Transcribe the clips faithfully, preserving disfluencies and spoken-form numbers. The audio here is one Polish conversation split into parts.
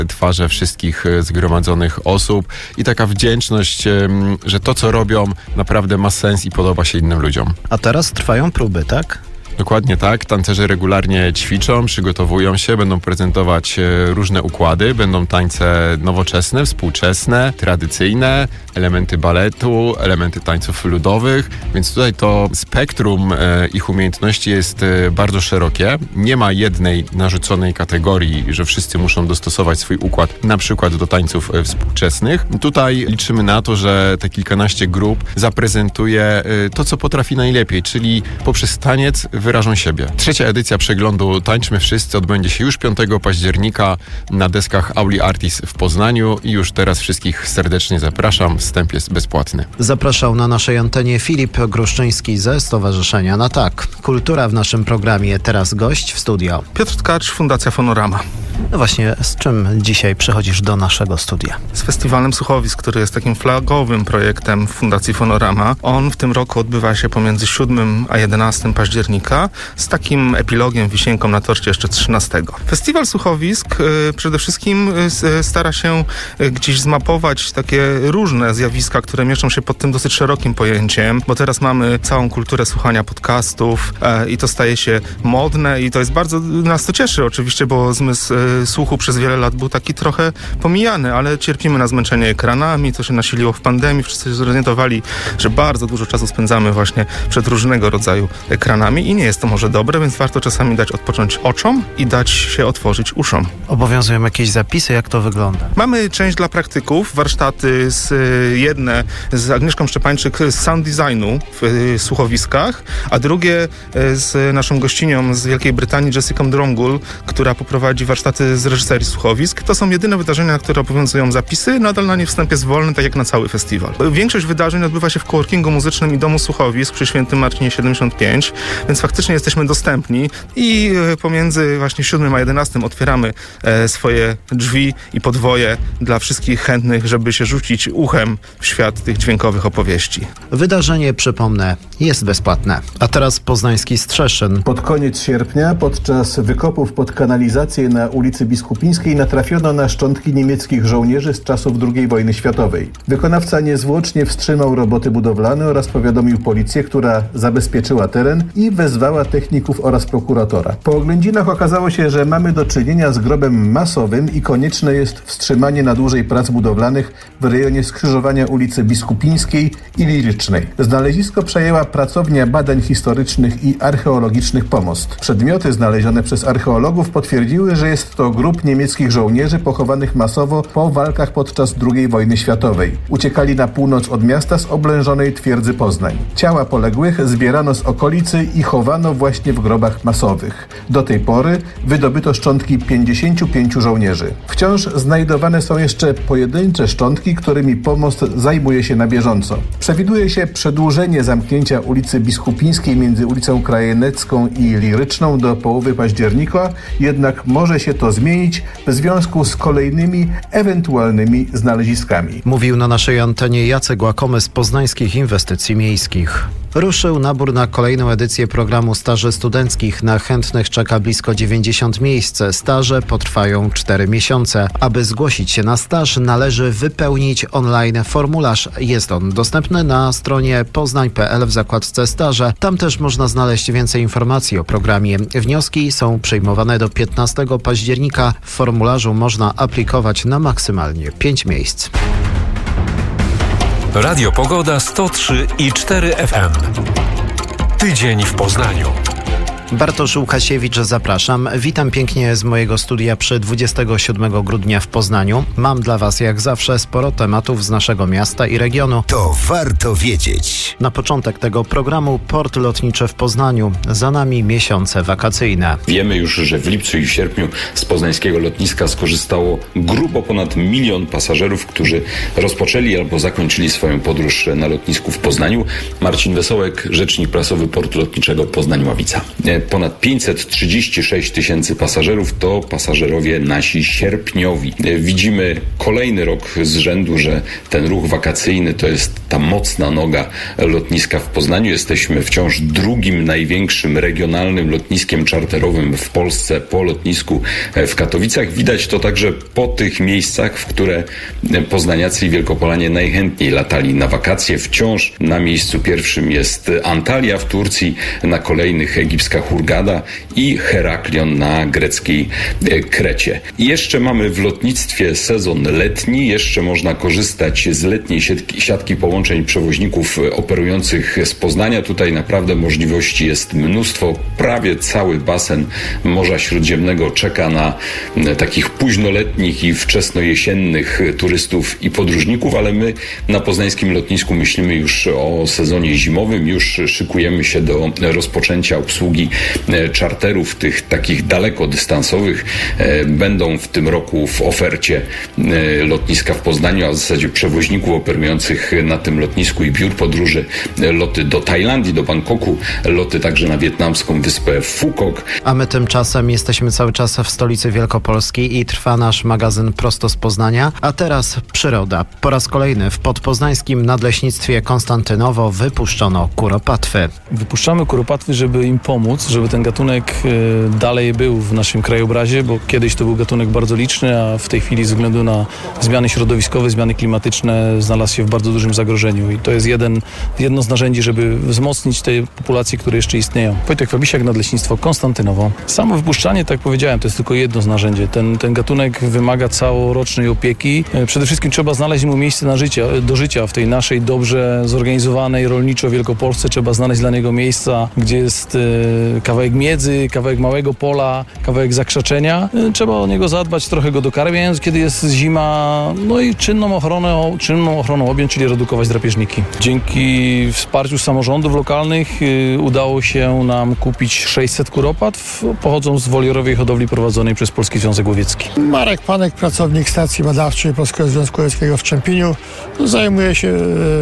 twarze wszystkich zgromadzonych osób i taka wdzięczność, że to, co robią, naprawdę ma sens i podoba się innym ludziom. A teraz trwają próby, tak? Dokładnie tak. Tancerze regularnie ćwiczą, przygotowują się, będą prezentować różne układy, będą tańce nowoczesne, współczesne, tradycyjne, elementy baletu, elementy tańców ludowych, więc tutaj to spektrum ich umiejętności jest bardzo szerokie. Nie ma jednej narzuconej kategorii, że wszyscy muszą dostosować swój układ na przykład do tańców współczesnych. Tutaj liczymy na to, że te kilkanaście grup zaprezentuje to, co potrafi najlepiej, czyli poprzez taniec wyrażą siebie. Trzecia edycja przeglądu Tańczmy Wszyscy odbędzie się już piątego października na deskach Auli Artis w Poznaniu i już teraz wszystkich serdecznie zapraszam. Wstęp jest bezpłatny. Zapraszał na naszej antenie Filip Gruszczyński ze Stowarzyszenia Na Tak. Kultura w naszym programie. Teraz gość w studio. Piotr Tkacz, Fundacja Fonorama. No właśnie, z czym dzisiaj przychodzisz do naszego studia? Z Festiwalem Słuchowisk, który jest takim flagowym projektem Fundacji Fonorama. On w tym roku odbywa się pomiędzy siódmego a jedenastego października z takim epilogiem, wisienką na torcie jeszcze trzynastego. Festiwal Słuchowisk y, przede wszystkim y, stara się y, gdzieś zmapować takie różne zjawiska, które mieszczą się pod tym dosyć szerokim pojęciem, bo teraz mamy całą kulturę słuchania podcastów y, i to staje się modne i to jest bardzo, nas to cieszy oczywiście, bo zmysł y, słuchu przez wiele lat był taki trochę pomijany, ale cierpimy na zmęczenie ekranami, co się nasiliło w pandemii. Wszyscy się zorientowali, że bardzo dużo czasu spędzamy właśnie przed różnego rodzaju ekranami i nie jest to może dobre, więc warto czasami dać odpocząć oczom i dać się otworzyć uszom. Obowiązują jakieś zapisy, jak to wygląda? Mamy część dla praktyków, warsztaty z jedne z Agnieszką Szczepańczyk z sound designu w słuchowiskach, a drugie z naszą gościnią z Wielkiej Brytanii, Jessica Dromgoole, która poprowadzi warsztaty z reżyserii słuchowisk. To są jedyne wydarzenia, na które obowiązują zapisy. Nadal na nie wstęp jest wolny, tak jak na cały festiwal. Większość wydarzeń odbywa się w coworkingu muzycznym i Domu Słuchowisk przy Świętym Marcinie siedemdziesiąt pięć, więc faktycznie jesteśmy dostępni i pomiędzy właśnie siódmym a jedenastym otwieramy e, swoje drzwi i podwoje dla wszystkich chętnych, żeby się rzucić uchem w świat tych dźwiękowych opowieści. Wydarzenie, przypomnę, jest bezpłatne. A teraz poznański Strzeszyn. Pod koniec sierpnia podczas wykopów pod kanalizację na ulicy Biskupińskiej natrafiono na szczątki niemieckich żołnierzy z czasów drugiej wojny światowej. Wykonawca niezwłocznie wstrzymał roboty budowlane oraz powiadomił policję, która zabezpieczyła teren i wezwała techników oraz prokuratora. Po oględzinach okazało się, że mamy do czynienia z grobem masowym i konieczne jest wstrzymanie na dłużej prac budowlanych w rejonie skrzyżowania ulicy Biskupińskiej i Lirycznej. Znalezisko przejęła pracownia badań historycznych i archeologicznych Pomost. Przedmioty znalezione przez archeologów potwierdziły, że jest to grup niemieckich żołnierzy pochowanych masowo po walkach podczas drugiej wojny światowej. Uciekali na północ od miasta z oblężonej twierdzy Poznań. Ciała poległych zbierano z okolicy i chowano właśnie w grobach masowych. Do tej pory wydobyto szczątki pięćdziesięciu pięciu żołnierzy. Wciąż znajdowane są jeszcze pojedyncze szczątki, którymi Pomost zajmuje się na bieżąco. Przewiduje się przedłużenie zamknięcia ulicy Biskupińskiej między ulicą Krajenecką i Liryczną do połowy października, jednak może się to zmienić w związku z kolejnymi ewentualnymi znaleziskami. Mówił na naszej antenie Jacek Łakomy z Poznańskich Inwestycji Miejskich. Ruszył nabór na kolejną edycję programu staży studenckich. Na chętnych czeka blisko dziewięćdziesiąt miejsc. Staże potrwają cztery miesiące. Aby zgłosić się na staż, należy wypełnić online formularz. Jest on dostępny na stronie poznań kropka p l w zakładce staże. Tam też można znaleźć więcej informacji o programie. Wnioski są przyjmowane do piętnastego października. W formularzu można aplikować na maksymalnie pięć miejsc. Radio Pogoda sto trzy i cztery F M. Tydzień w Poznaniu. Bartosz Łukasiewicz, zapraszam. Witam pięknie z mojego studia przy dwudziestego siódmego grudnia w Poznaniu. Mam dla Was jak zawsze sporo tematów z naszego miasta i regionu. To warto wiedzieć. Na początek tego programu port lotniczy w Poznaniu. Za nami miesiące wakacyjne. Wiemy już, że w lipcu i w sierpniu z poznańskiego lotniska skorzystało grubo ponad milion pasażerów, którzy rozpoczęli albo zakończyli swoją podróż na lotnisku w Poznaniu. Marcin Wesołek, rzecznik prasowy portu lotniczego Poznań-Ławica. ponad pięćset trzydzieści sześć tysięcy pasażerów to pasażerowie nasi sierpniowi. Widzimy kolejny rok z rzędu, że ten ruch wakacyjny to jest ta mocna noga lotniska w Poznaniu. Jesteśmy wciąż drugim największym regionalnym lotniskiem czarterowym w Polsce po lotnisku w Katowicach. Widać to także po tych miejscach, w które poznaniacy i wielkopolanie najchętniej latali na wakacje. Wciąż na miejscu pierwszym jest Antalya w Turcji, na kolejnych egipska Hurgada i Heraklion na greckiej Krecie. I jeszcze mamy w lotnictwie sezon letni. Jeszcze można korzystać z letniej siatki, siatki połączeń przewoźników operujących z Poznania. Tutaj naprawdę możliwości jest mnóstwo. Prawie cały basen Morza Śródziemnego czeka na takich późnoletnich i wczesnojesiennych turystów i podróżników, ale my na poznańskim lotnisku myślimy już o sezonie zimowym. Już szykujemy się do rozpoczęcia obsługi czarterów, tych takich dalekodystansowych. Będą w tym roku w ofercie lotniska w Poznaniu, a w zasadzie przewoźników operujących na tym lotnisku i biur podróży loty do Tajlandii, do Bangkoku, loty także na wietnamską wyspę Phuket. A my tymczasem jesteśmy cały czas w stolicy Wielkopolski i trwa nasz magazyn prosto z Poznania. A teraz przyroda. Po raz kolejny w podpoznańskim Nadleśnictwie Konstantynowo wypuszczono kuropatwy. Wypuszczamy kuropatwy, żeby im pomóc, żeby ten gatunek y, dalej był w naszym krajobrazie, bo kiedyś to był gatunek bardzo liczny, a w tej chwili ze względu na zmiany środowiskowe, zmiany klimatyczne znalazł się w bardzo dużym zagrożeniu i to jest jeden, jedno z narzędzi, żeby wzmocnić te populacje, które jeszcze istnieją. Wojtek Fabisiak, Nadleśnictwo Konstantynowo. Samo wypuszczanie, tak jak powiedziałem, to jest tylko jedno z narzędzi. Ten, ten gatunek wymaga całorocznej opieki. Przede wszystkim trzeba znaleźć mu miejsce na życie, do życia w tej naszej dobrze zorganizowanej rolniczo Wielkopolsce. Trzeba znaleźć dla niego miejsca, gdzie jest e, kawałek miedzy, kawałek małego pola, kawałek zakrzaczenia. E, trzeba o niego zadbać, trochę go dokarmiając, kiedy jest zima, no i czynną ochronę, czynną ochroną objąć, czyli redukować drapieżniki. Dzięki wsparciu samorządów lokalnych e, udało się nam kupić sześćset kuropatw, pochodzą z woliorowej hodowli prowadzonej przez Polski Związek Łowiecki. Marek Panek, pracownik stacji badawczej Polskiego Związku Łowieckiego w Czempieniu. Zajmuje się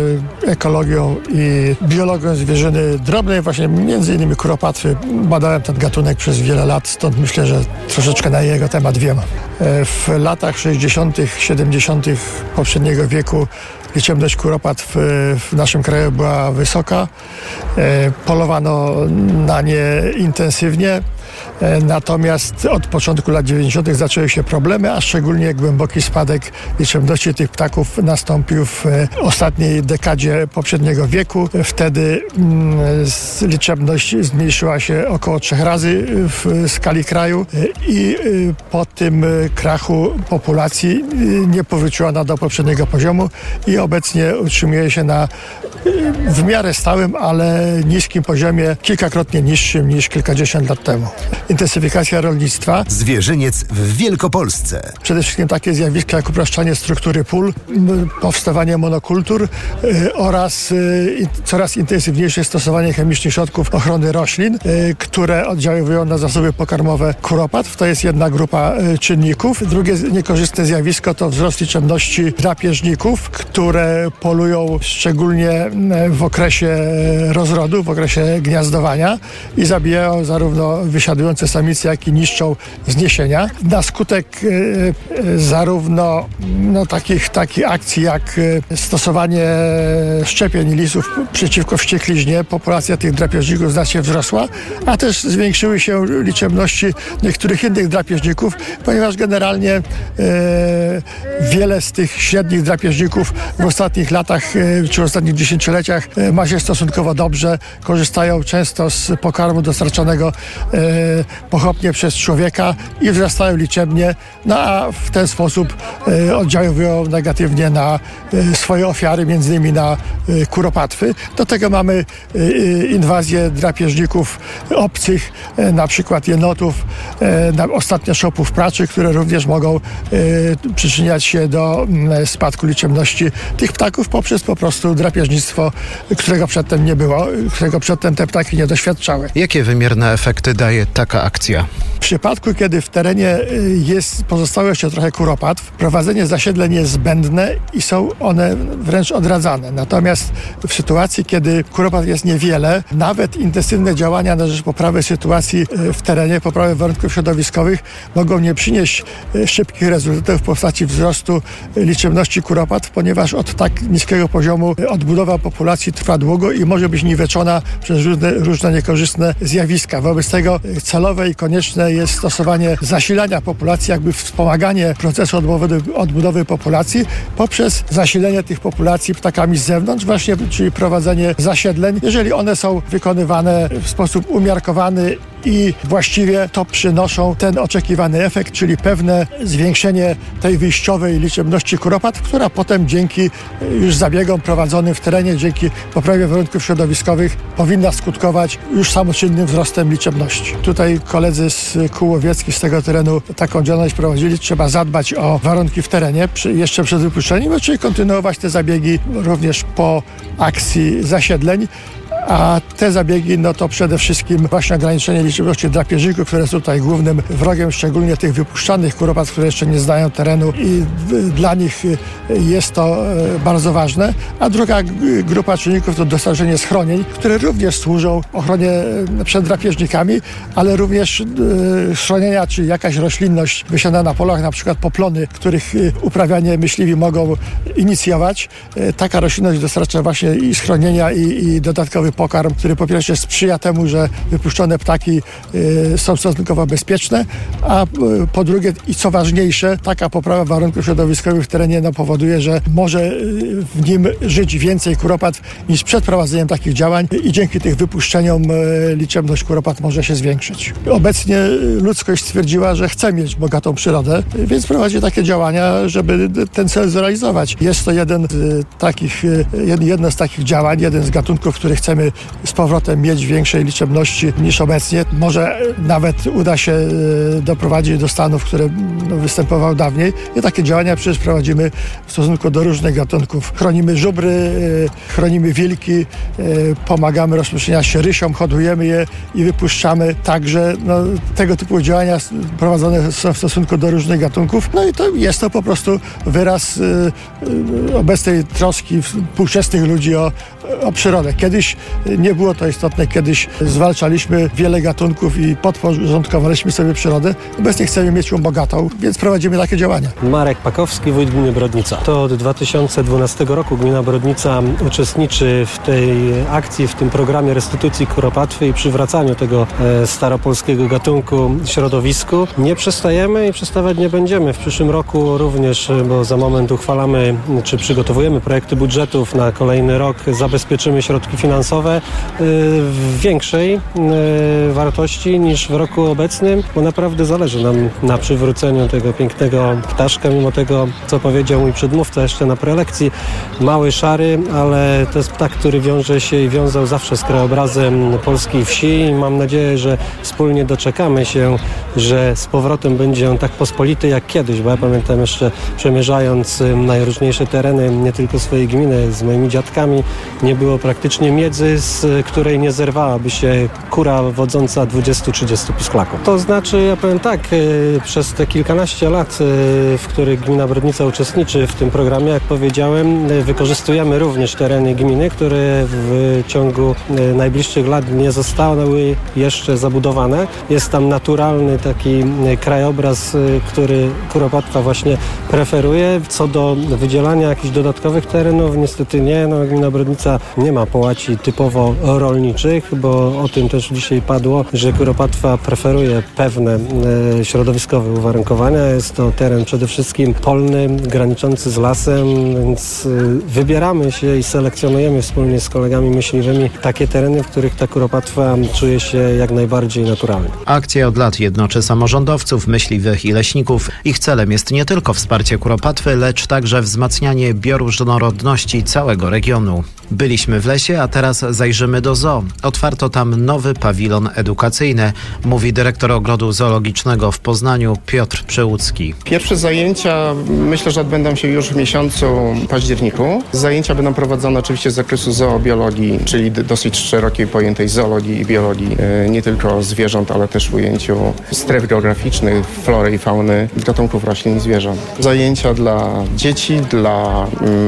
e, ekologią i biologią zwierzyny drobnej, właśnie między innymi kuropatwy. Badałem ten gatunek przez wiele lat, stąd myślę, że troszeczkę na jego temat wiem. E, w latach sześćdziesiątych, siedemdziesiątych poprzedniego wieku liczebność kuropatw w naszym kraju była wysoka. E, polowano na nie intensywnie. Natomiast od początku lat dziewięćdziesiątych zaczęły się problemy, a szczególnie głęboki spadek liczebności tych ptaków nastąpił w ostatniej dekadzie poprzedniego wieku. Wtedy liczebność zmniejszyła się około trzech razy w skali kraju i po tym krachu populacji nie powróciła ona do poprzedniego poziomu i obecnie utrzymuje się na w miarę stałym, ale niskim poziomie, kilkakrotnie niższym niż kilkadziesiąt lat temu. Intensyfikacja rolnictwa. Zwierzyniec w Wielkopolsce. Przede wszystkim takie zjawiska jak upraszczanie struktury pól, powstawanie monokultur yy, oraz yy, coraz intensywniejsze stosowanie chemicznych środków ochrony roślin, yy, które oddziałują na zasoby pokarmowe kuropatw. To jest jedna grupa yy, czynników. Drugie niekorzystne zjawisko to wzrost liczebności drapieżników, które polują szczególnie w okresie rozrodu, w okresie gniazdowania i zabijają zarówno wysiadujące samice, jak i niszczą zniesienia. Na skutek y, y, zarówno no, takich, takich akcji jak y, stosowanie szczepień lisów przeciwko wściekliźnie, populacja tych drapieżników znacznie wzrosła, a też zwiększyły się liczebności niektórych innych drapieżników, ponieważ generalnie y, wiele z tych średnich drapieżników w ostatnich latach y, czy w ostatnich dziesięcioleciach y, ma się stosunkowo dobrze, korzystają często z pokarmu dostarczanego y, pochopnie przez człowieka i wzrastają liczebnie, no a w ten sposób y, oddziałują negatywnie na y, swoje ofiary, między innymi na y, kuropatwy. Do tego mamy y, inwazję drapieżników obcych, y, na przykład jenotów, y, na, ostatnio szopów praczy, które również mogą y, przyczyniać się do y, spadku liczebności tych ptaków poprzez po prostu drapieżnictwo, którego przedtem nie było, którego przedtem te ptaki nie doświadczały. Jakie wymierne efekty daje taka taka akcja? W przypadku, kiedy w terenie jest pozostało jeszcze trochę kuropatw, prowadzenie zasiedleń jest zbędne i są one wręcz odradzane. Natomiast w sytuacji, kiedy kuropatw jest niewiele, nawet intensywne działania na rzecz poprawy sytuacji w terenie, poprawy warunków środowiskowych mogą nie przynieść szybkich rezultatów w postaci wzrostu liczebności kuropatw, ponieważ od tak niskiego poziomu odbudowa populacji trwa długo i może być niweczona przez różne, różne niekorzystne zjawiska. Wobec tego celowe i konieczne jest stosowanie zasilania populacji, jakby wspomaganie procesu odbudowy, odbudowy populacji poprzez zasilenie tych populacji ptakami z zewnątrz, właśnie, czyli prowadzenie zasiedleń. Jeżeli one są wykonywane w sposób umiarkowany i właściwie, to przynoszą ten oczekiwany efekt, czyli pewne zwiększenie tej wyjściowej liczebności kuropatw, która potem dzięki już zabiegom prowadzonym w terenie, dzięki poprawie warunków środowiskowych powinna skutkować już samoczynnym wzrostem liczebności. Tutaj koledzy z kół łowieckich z tego terenu taką działalność prowadzili. Trzeba zadbać o warunki w terenie przy, jeszcze przed wypuszczeniem, czyli kontynuować te zabiegi również po akcji zasiedleń. A te zabiegi, no to przede wszystkim właśnie ograniczenie liczebności drapieżników, które są tutaj głównym wrogiem, szczególnie tych wypuszczanych kuropatw, które jeszcze nie znają terenu i dla nich jest to bardzo ważne. A druga grupa czynników to dostarczenie schronień, które również służą ochronie przed drapieżnikami, ale również schronienia, czyli jakaś roślinność wysiana na polach, na przykład poplony, których uprawianie myśliwi mogą inicjować. Taka roślinność dostarcza właśnie i schronienia, i, i dodatkowy pokarm, który po pierwsze sprzyja temu, że wypuszczone ptaki y, są stosunkowo bezpieczne, a y, po drugie i co ważniejsze, taka poprawa warunków środowiskowych w terenie no, powoduje, że może y, w nim żyć więcej kuropatw niż przed prowadzeniem takich działań i dzięki tych wypuszczeniom y, liczebność kuropatw może się zwiększyć. Obecnie ludzkość stwierdziła, że chce mieć bogatą przyrodę, więc prowadzi takie działania, żeby ten cel zrealizować. Jest to jeden z takich, jedno z takich działań, jeden z gatunków, który chcemy z powrotem mieć większej liczebności niż obecnie. Może nawet uda się doprowadzić do stanów, które występował dawniej. I takie działania przecież prowadzimy w stosunku do różnych gatunków. Chronimy żubry, chronimy wilki, pomagamy rozprzestrzeniać się rysiom, hodujemy je i wypuszczamy. Także no, tego typu działania prowadzone są w stosunku do różnych gatunków. No i to jest to po prostu wyraz obecnej troski współczesnych ludzi o, o przyrodę. Kiedyś nie było to istotne, kiedyś zwalczaliśmy wiele gatunków i podporządkowaliśmy sobie przyrodę. Obecnie chcemy mieć ją bogatą, więc prowadzimy takie działania. Marek Pakowski, wójt gminy Brodnica. To od dwa tysiące dwunastego roku gmina Brodnica uczestniczy w tej akcji, w tym programie restytucji kuropatwy i przywracaniu tego e, staropolskiego gatunku środowisku. Nie przestajemy i przestawać nie będziemy. W przyszłym roku również, bo za moment uchwalamy, czy przygotowujemy projekty budżetów na kolejny rok, zabezpieczymy środki finansowe w większej wartości niż w roku obecnym, bo naprawdę zależy nam na przywróceniu tego pięknego ptaszka, mimo tego, co powiedział mój przedmówca jeszcze na prelekcji. Mały, szary, ale to jest ptak, który wiąże się i wiązał zawsze z krajobrazem polskiej wsi i mam nadzieję, że wspólnie doczekamy się, że z powrotem będzie on tak pospolity jak kiedyś, bo ja pamiętam jeszcze przemierzając najróżniejsze tereny, nie tylko swojej gminy, z moimi dziadkami, nie było praktycznie miedzy, z której nie zerwałaby się kura wodząca dwudziestu trzydziestu pisklaków. To znaczy, ja powiem tak, przez te kilkanaście lat, w których gmina Brodnica uczestniczy w tym programie, jak powiedziałem, wykorzystujemy również tereny gminy, które w ciągu najbliższych lat nie zostały jeszcze zabudowane. Jest tam naturalny taki krajobraz, który kuropatwa właśnie preferuje. Co do wydzielania jakichś dodatkowych terenów, niestety nie. No, gmina Brodnica nie ma połaci typowo rolniczych, bo o tym też dzisiaj padło, że kuropatwa preferuje pewne e, środowiskowe uwarunkowania. Jest to teren przede wszystkim polny, graniczący z lasem, więc e, wybieramy się i selekcjonujemy wspólnie z kolegami myśliwymi takie tereny, w których ta kuropatwa czuje się jak najbardziej naturalnie. Akcja od lat jednoczy samorządowców, myśliwych i leśników. Ich celem jest nie tylko wsparcie kuropatwy, lecz także wzmacnianie bioróżnorodności całego regionu. Byliśmy w lesie, a teraz zajrzymy do zoo. Otwarto tam nowy pawilon edukacyjny, mówi dyrektor ogrodu zoologicznego w Poznaniu Piotr Przełucki. Pierwsze zajęcia myślę, że odbędą się już w miesiącu październiku. Zajęcia będą prowadzone oczywiście z zakresu zoobiologii, czyli dosyć szerokiej pojętej zoologii i biologii, nie tylko zwierząt, ale też w ujęciu stref geograficznych, flory i fauny, gatunków roślin i zwierząt. Zajęcia dla dzieci, dla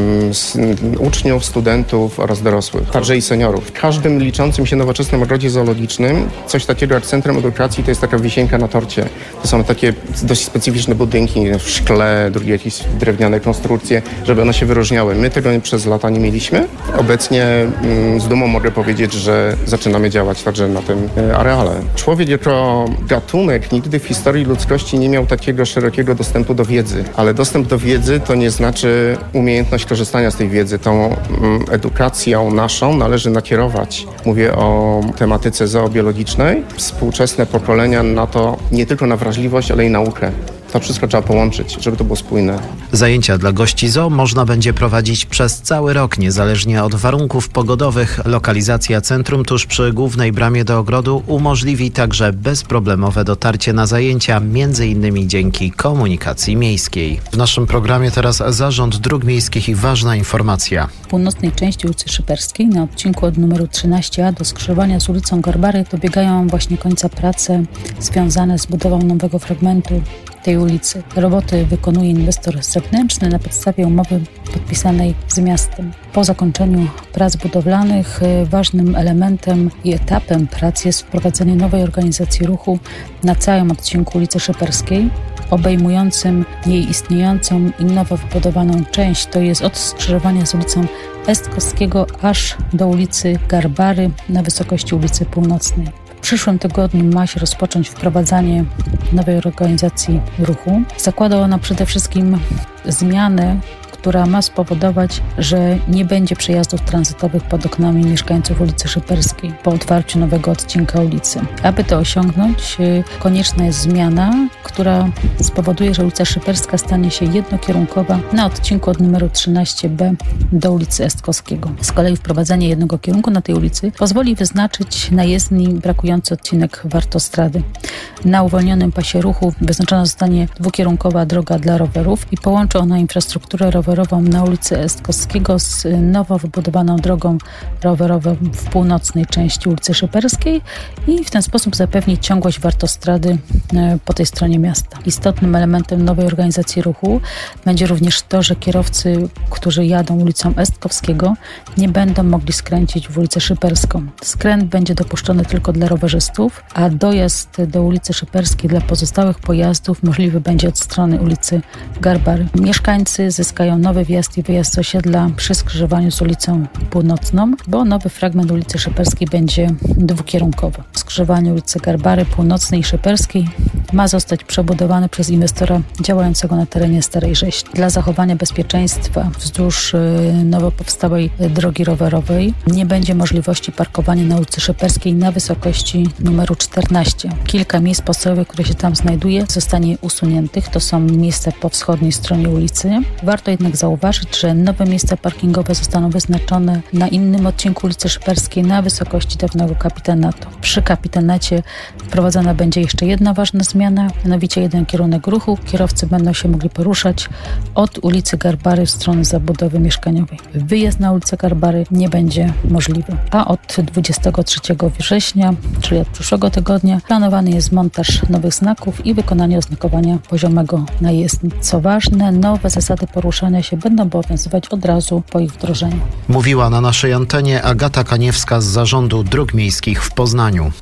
um, uczniów, studentów oraz dorosłych, także i seniorów. W każdym liczącym się nowoczesnym ogrodzie zoologicznym coś takiego jak Centrum Edukacji to jest taka wisienka na torcie. To są takie dość specyficzne budynki w szkle, drugie jakieś drewniane konstrukcje, żeby one się wyróżniały. My tego przez lata nie mieliśmy. Obecnie mm, z dumą mogę powiedzieć, że zaczynamy działać także na tym e, areale. Człowiek jako gatunek nigdy w historii ludzkości nie miał takiego szerokiego dostępu do wiedzy, ale dostęp do wiedzy to nie znaczy umiejętność korzystania z tej wiedzy. Tą mm, edukacją naszą należy nakierować. Mówię o tematyce zoobiologicznej. Współczesne pokolenia na to nie tylko na wrażliwość, ale i naukę. To wszystko trzeba połączyć, żeby to było spójne. Zajęcia dla gości zoo można będzie prowadzić przez cały rok, niezależnie od warunków pogodowych. Lokalizacja centrum tuż przy głównej bramie do ogrodu umożliwi także bezproblemowe dotarcie na zajęcia, między innymi dzięki komunikacji miejskiej. W naszym programie teraz Zarząd Dróg Miejskich i ważna informacja. W północnej części ulicy Szyperskiej na odcinku od numeru trzynaście a do skrzyżowania z ulicą Garbary dobiegają właśnie końca prace związane z budową nowego fragmentu tej ulicy. Roboty wykonuje inwestor zewnętrzny na podstawie umowy podpisanej z miastem. Po zakończeniu prac budowlanych ważnym elementem i etapem prac jest wprowadzenie nowej organizacji ruchu na całym odcinku ulicy Szyperskiej, obejmującym jej istniejącą i nowo wybudowaną część, to jest od skrzyżowania z ulicą Estkowskiego aż do ulicy Garbary na wysokości ulicy Północnej. W przyszłym tygodniu ma się rozpocząć wprowadzanie nowej organizacji ruchu. Zakłada ona przede wszystkim zmianę, która ma spowodować, że nie będzie przejazdów tranzytowych pod oknami mieszkańców ulicy Szyperskiej po otwarciu nowego odcinka ulicy. Aby to osiągnąć, konieczna jest zmiana, która spowoduje, że ulica Szyperska stanie się jednokierunkowa na odcinku od numeru trzynaście b do ulicy Estkowskiego. Z kolei wprowadzenie jednego kierunku na tej ulicy pozwoli wyznaczyć na jezdni brakujący odcinek Wartostrady. Na uwolnionym pasie ruchu wyznaczona zostanie dwukierunkowa droga dla rowerów i połączy ona infrastrukturę rowerową na ulicy Estkowskiego z nowo wybudowaną drogą rowerową w północnej części ulicy Szyperskiej i w ten sposób zapewni ciągłość Wartostrady po tej stronie miasta. Istotnym elementem nowej organizacji ruchu będzie również to, że kierowcy, którzy jadą ulicą Estkowskiego, nie będą mogli skręcić w ulicę Szyperską. Skręt będzie dopuszczony tylko dla rowerzystów, a dojazd do ulicy Szyperskiej dla pozostałych pojazdów możliwy będzie od strony ulicy Garbary. Mieszkańcy zyskają nowy wjazd i wyjazd z osiedla przy skrzyżowaniu z ulicą Północną, bo nowy fragment ulicy Szyperskiej będzie dwukierunkowy. Skrzyżowanie ulicy Garbary, Północnej i Szyperskiej ma zostać przebudowany przez inwestora działającego na terenie Starej Rzeźni. Dla zachowania bezpieczeństwa wzdłuż nowo powstałej drogi rowerowej nie będzie możliwości parkowania na ulicy Szyperskiej na wysokości numeru czternaście. Kilka miejsc postojowych, które się tam znajduje, zostanie usuniętych. To są miejsca po wschodniej stronie ulicy. Warto jednak zauważyć, że nowe miejsca parkingowe zostaną wyznaczone na innym odcinku ulicy Szyperskiej na wysokości dawnego kapitanatu. Przy kapitanacie wprowadzona będzie jeszcze jedna ważna zmiana, mianowicie jeden kierunek ruchu. Kierowcy będą się mogli poruszać od ulicy Garbary w stronę zabudowy mieszkaniowej. Wyjazd na ulicę Garbary nie będzie możliwy. A od dwudziestego trzeciego września, czyli od przyszłego tygodnia, planowany jest montaż nowych znaków i wykonanie oznakowania poziomego na jezdni. Co ważne, nowe zasady poruszania się będą obowiązywać od razu po ich wdrożeniu. Mówiła na naszej antenie Agata Kaniewska z Zarządu Dróg Miejskich w Poznaniu.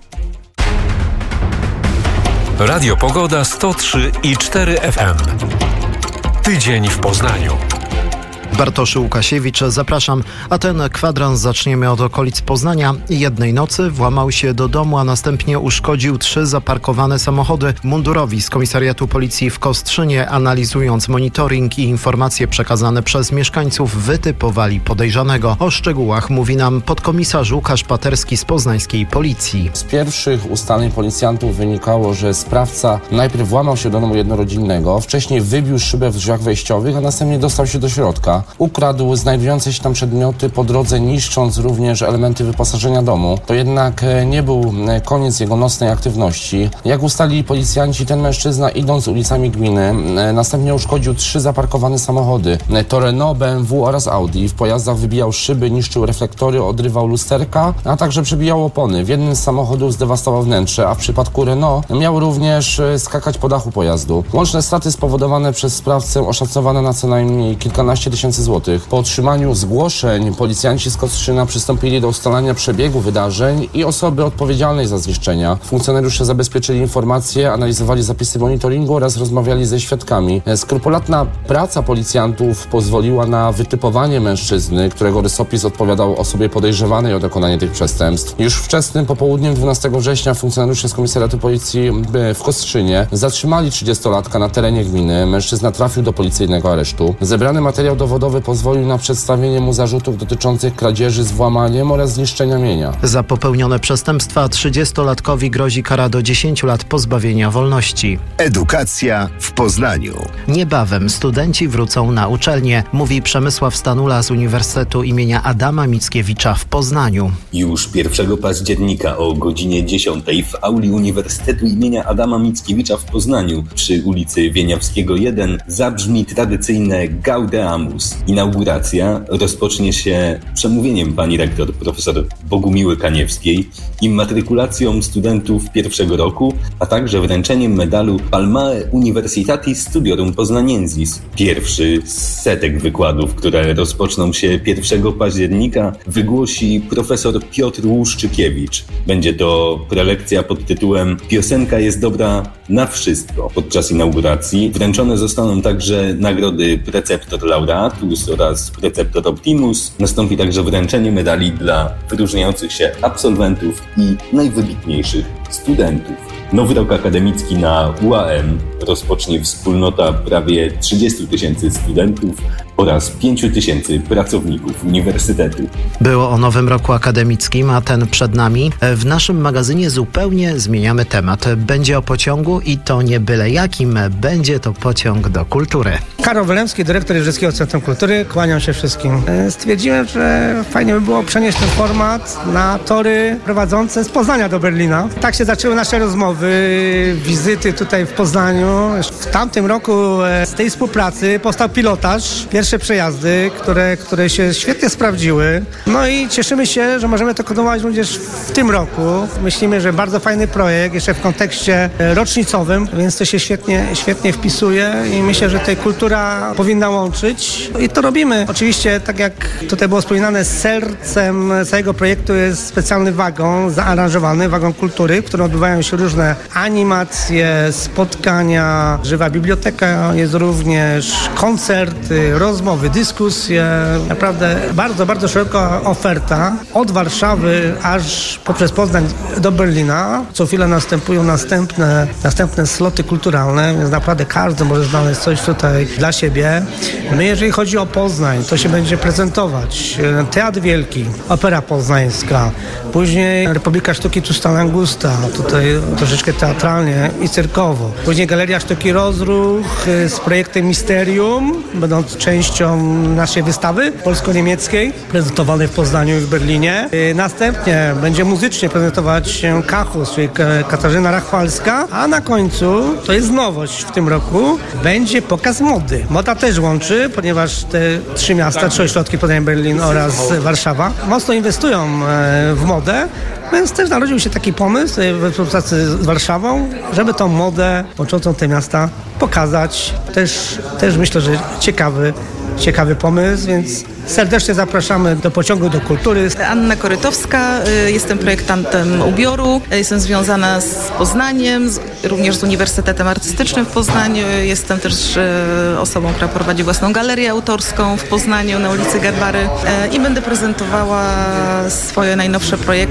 Radio Pogoda sto trzy i cztery F M. Tydzień w Poznaniu. Bartosz Łukasiewicz, zapraszam. A ten kwadrans zaczniemy od okolic Poznania. Jednej nocy włamał się do domu, a następnie uszkodził trzy zaparkowane samochody. Mundurowi z Komisariatu Policji w Kostrzynie, analizując monitoring i informacje przekazane przez mieszkańców, wytypowali podejrzanego. O szczegółach mówi nam podkomisarz Łukasz Paterski z poznańskiej Policji. Z pierwszych ustaleń policjantów wynikało, że sprawca najpierw włamał się do domu jednorodzinnego, wcześniej wybił szybę w drzwiach wejściowych, a następnie dostał się do środka. ukradł znajdujące się tam przedmioty, po drodze niszcząc również elementy wyposażenia domu. To jednak nie był koniec jego nocnej aktywności. Jak ustalili policjanci, ten mężczyzna, idąc ulicami gminy, następnie uszkodził trzy zaparkowane samochody. To Renault, B M W oraz Audi. W pojazdach wybijał szyby, niszczył reflektory, odrywał lusterka, a także przebijał opony. W jednym z samochodów zdewastował wnętrze, a w przypadku Renault miał również skakać po dachu pojazdu. Łączne straty spowodowane przez sprawcę oszacowane na co najmniej kilkanaście tysięcy złotych. Po otrzymaniu zgłoszeń policjanci z Kostrzyna przystąpili do ustalania przebiegu wydarzeń i osoby odpowiedzialnej za zniszczenia. Funkcjonariusze zabezpieczyli informacje, analizowali zapisy monitoringu oraz rozmawiali ze świadkami. Skrupulatna praca policjantów pozwoliła na wytypowanie mężczyzny, którego rysopis odpowiadał osobie podejrzewanej o dokonanie tych przestępstw. Już wczesnym popołudniem dwunastego września funkcjonariusze z Komisariatu Policji w Kostrzynie zatrzymali trzydziestolatka na terenie gminy. Mężczyzna trafił do policyjnego aresztu. Zebrany materiał dowodowy pozwolił na przedstawienie mu zarzutów dotyczących kradzieży z włamaniem oraz zniszczenia mienia. Za popełnione przestępstwa trzydziestolatkowi grozi kara do dziesięciu lat pozbawienia wolności. Edukacja w Poznaniu. Niebawem studenci wrócą na uczelnię, mówi Przemysław Stanula z Uniwersytetu imienia Adama Mickiewicza w Poznaniu. Już pierwszego października o godzinie dziesiątej w auli Uniwersytetu imienia Adama Mickiewicza w Poznaniu przy ulicy Wieniawskiego jeden zabrzmi tradycyjne Gaudeamus. Inauguracja rozpocznie się przemówieniem pani rektor profesor Bogumiły Kaniewskiej, immatrykulacją studentów pierwszego roku, a także wręczeniem medalu Palmae Universitatis Studiorum Poznaniensis. Pierwszy z setek wykładów, które rozpoczną się pierwszego października, wygłosi profesor Piotr Łuszczykiewicz. Będzie to prelekcja pod tytułem Piosenka jest dobra na wszystko. Podczas inauguracji wręczone zostaną także nagrody Preceptor Laureatus oraz Preceptor Optimus. Nastąpi także wręczenie medali dla wyróżniających się absolwentów i najwybitniejszych studentów. Nowy rok akademicki na U A M rozpocznie wspólnota prawie trzydziestu tysięcy studentów oraz pięciu tysięcy pracowników uniwersytetu. Było o nowym roku akademickim, a ten przed nami. W naszym magazynie zupełnie zmieniamy temat. Będzie o pociągu i to nie byle jakim. Będzie to pociąg do kultury. Karol Wylemski, dyrektor Jeżyckiego Centrum Kultury. Kłaniam się wszystkim. Stwierdziłem, że fajnie by było przenieść ten format na tory prowadzące z Poznania do Berlina. Tak się zaczęły nasze rozmowy, wizyty tutaj w Poznaniu. W tamtym roku z tej współpracy powstał pilotaż. Pierwsze przejazdy, które, które się świetnie sprawdziły. No i cieszymy się, że możemy to kontynuować również w tym roku. Myślimy, że bardzo fajny projekt, jeszcze w kontekście rocznicowym, więc to się świetnie, świetnie wpisuje i myślę, że tutaj kultura powinna łączyć. I to robimy. Oczywiście, tak jak tutaj było wspominane, sercem całego projektu jest specjalny wagon zaaranżowany, wagon kultury, w którym odbywają się różne animacje, spotkania, żywa biblioteka, jest również koncerty, rozmowy, dyskusje. Naprawdę bardzo, bardzo szeroka oferta od Warszawy aż poprzez Poznań do Berlina. Co chwilę następują następne, następne sloty kulturalne, więc naprawdę każdy może znaleźć coś tutaj dla siebie. My, jeżeli chodzi o Poznań, to się będzie prezentować Teatr Wielki, Opera Poznańska, później Republika Sztuki Tusta Langusta, tutaj troszeczkę teatralnie i cyrkowo. Później Galeria Sztuki Rozruch z projektem Misterium, będąc częścią naszej wystawy polsko-niemieckiej, prezentowanej w Poznaniu i w Berlinie. Następnie będzie muzycznie prezentować się Kachus, czyli Katarzyna Rachwalska, a na końcu, to jest nowość w tym roku, będzie pokaz mody. Moda też łączy, ponieważ te trzy miasta, trzy ośrodki, Poznań, Berlin oraz Warszawa, mocno inwestują w modę. Więc też narodził się taki pomysł we współpracy z Warszawą, żeby tą modę łączącą te miasta pokazać. Też, też myślę, że ciekawy, ciekawy pomysł, więc serdecznie zapraszamy do pociągu do kultury. Anna Korytowska, jestem projektantem ubioru, jestem związana z Poznaniem, również z Uniwersytetem Artystycznym w Poznaniu. Jestem też osobą, która prowadzi własną galerię autorską w Poznaniu na ulicy Garbary i będę prezentowała swoje najnowsze projekty.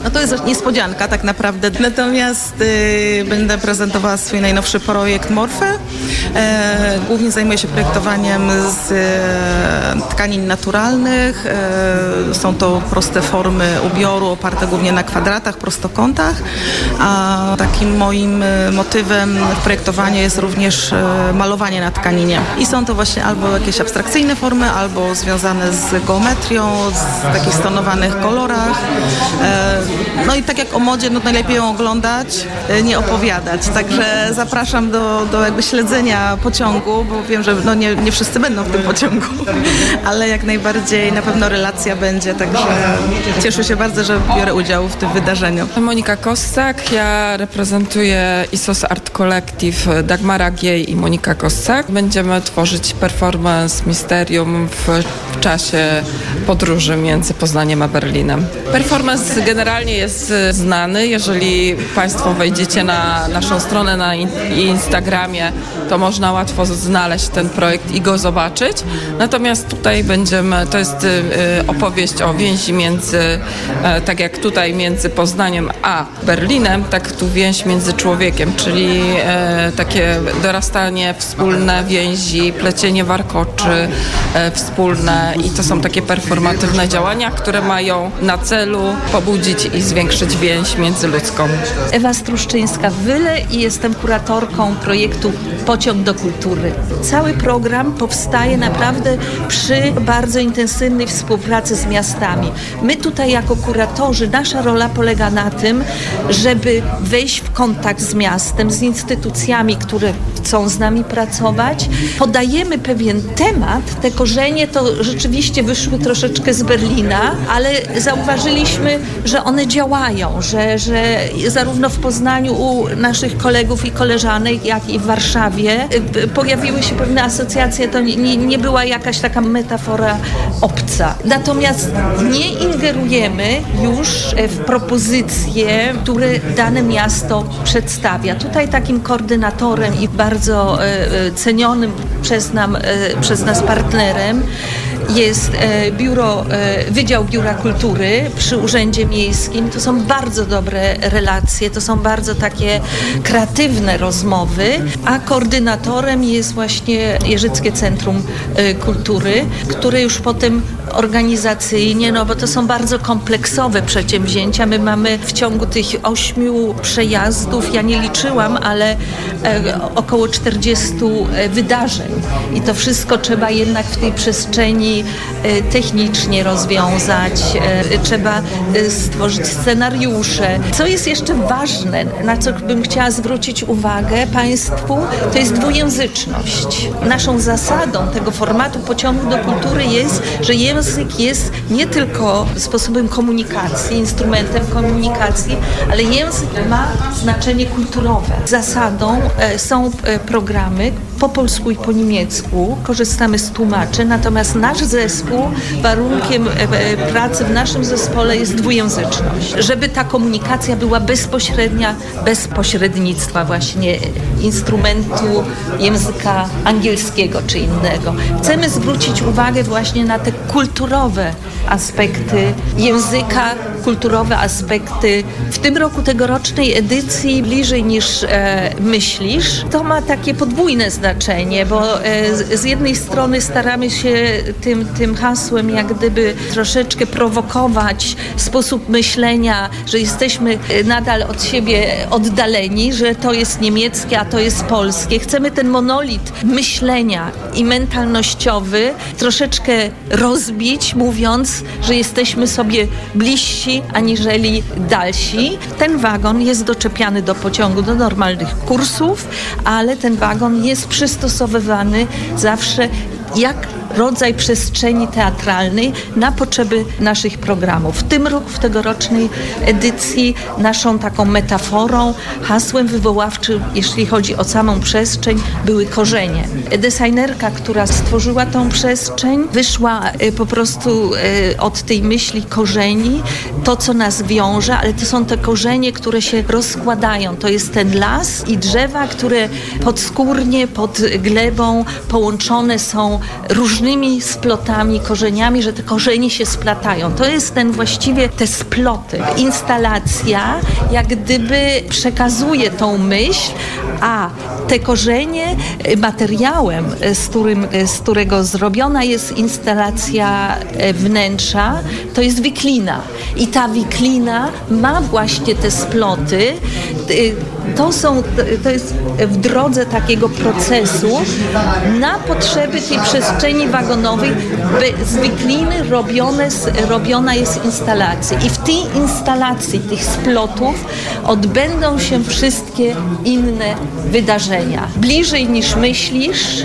No to jest niespodzianka tak naprawdę. Natomiast y, będę prezentowała swój najnowszy projekt Morfy. E, głównie zajmuję się projektowaniem z e, tkanin naturalnych. E, są to proste formy ubioru oparte głównie na kwadratach, prostokątach. A takim moim e, motywem w projektowaniu jest również e, malowanie na tkaninie. I są to właśnie albo jakieś abstrakcyjne formy, albo związane z geometrią, z takich stonowanych kolorach. E, no i tak jak o modzie, no najlepiej ją oglądać, e, nie opowiadać. Także zapraszam do, do jakby śledzenia pociągu, bo wiem, że no nie, nie wszyscy będą w tym pociągu, ale jak najbardziej na pewno relacja będzie, także cieszę się bardzo, że biorę udział w tym wydarzeniu. Monika Kossak, ja reprezentuję I S O S Art Collective, Dagmara Giej i Monika Kossak. Będziemy tworzyć performance Misterium w czasie podróży między Poznaniem a Berlinem. Performance generalnie jest znany, jeżeli Państwo wejdziecie na naszą stronę na Instagramie, to można łatwo znaleźć ten projekt i go zobaczyć. Natomiast tutaj będziemy, to jest y, opowieść o więzi między, y, tak jak tutaj między Poznaniem a Berlinem, tak tu więź między człowiekiem, czyli y, takie dorastanie wspólne więzi, plecienie warkoczy y, wspólne i to są takie performatywne działania, które mają na celu pobudzić i zwiększyć więź międzyludzką. Ewa Struszczyńska-Wyle i jestem kuratorką projektu Pociąg do kultury. Cały program powstaje naprawdę przy bardzo intensywnej współpracy z miastami. My tutaj jako kuratorzy, nasza rola polega na tym, żeby wejść w kontakt z miastem, z instytucjami, które chcą z nami pracować. Podajemy pewien temat, te korzenie to rzeczywiście wyszły troszeczkę z Berlina, ale zauważyliśmy, że one działają, że, że zarówno w Poznaniu u naszych kolegów i koleżanek, jak i w Warszawie pojawiły się pewne asocjacje, to nie, nie była jakaś taka metafora obca. Natomiast nie ingerujemy już w propozycje, które dane miasto przedstawia. Tutaj takim koordynatorem i bardzo e, cenionym przez, nam, e, przez nas partnerem jest e, biuro, e, Wydział Biura Kultury przy Urzędzie Miejskim. To są bardzo dobre relacje, to są bardzo takie kreatywne rozmowy, a koordynatorem jest właśnie Jeżyckie Centrum e, Kultury, które już potem organizacyjnie, no bo to są bardzo kompleksowe przedsięwzięcia. My mamy w ciągu tych ośmiu przejazdów, ja nie liczyłam, ale e, około czterdziestu wydarzeń i to wszystko trzeba jednak w tej przestrzeni technicznie rozwiązać, trzeba stworzyć scenariusze. Co jest jeszcze ważne, na co bym chciała zwrócić uwagę Państwu, to jest dwujęzyczność. Naszą zasadą tego formatu Pociągu do kultury jest, że język jest nie tylko sposobem komunikacji, instrumentem komunikacji, ale język ma znaczenie kulturowe. Zasadą są programy po polsku i po niemiecku, korzystamy z tłumaczy, natomiast nasz zespół, warunkiem pracy w naszym zespole jest dwujęzyczność. Żeby ta komunikacja była bezpośrednia, bez pośrednictwa właśnie instrumentu języka angielskiego czy innego. Chcemy zwrócić uwagę właśnie na te kulturowe aspekty języka, kulturowe aspekty. W tym roku tegorocznej edycji bliżej niż e, myślisz, to ma takie podwójne znaczenie, bo e, z, z jednej strony staramy się tym, tym hasłem jak gdyby troszeczkę prowokować sposób myślenia, że jesteśmy nadal od siebie oddaleni, że to jest niemieckie, a to jest polskie. Chcemy ten monolit myślenia i mentalnościowy troszeczkę rozbić, mówiąc, że jesteśmy sobie bliżsi aniżeli dalsi. Ten wagon jest doczepiany do pociągu, do normalnych kursów, ale ten wagon jest przystosowywany zawsze jak rodzaj przestrzeni teatralnej na potrzeby naszych programów. W tym roku, w tegorocznej edycji naszą taką metaforą, hasłem wywoławczym, jeśli chodzi o samą przestrzeń, były korzenie. Designerka, która stworzyła tą przestrzeń, wyszła po prostu od tej myśli korzeni, to co nas wiąże, ale to są te korzenie, które się rozkładają. To jest ten las i drzewa, które podskórnie, pod glebą połączone są różnymi różnymi splotami, korzeniami, że te korzenie się splatają. To jest ten właściwie te sploty. Instalacja jak gdyby przekazuje tą myśl, a te korzenie materiałem, z, którym, z którego zrobiona jest instalacja wnętrza, to jest wiklina. I ta wiklina ma właśnie te sploty. To są, to jest w drodze takiego procesu na potrzeby tej przestrzeni wagonowej z wikliny robione, robiona jest instalacja. I w tej instalacji tych splotów odbędą się wszystkie inne wydarzenia. Bliżej niż myślisz,